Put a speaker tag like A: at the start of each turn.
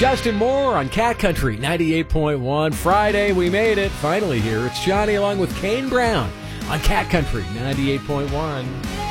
A: Justin Moore on Cat Country 98.1. Friday, we made it. Finally here. It's Johnny along with Kane Brown on Cat Country 98.1.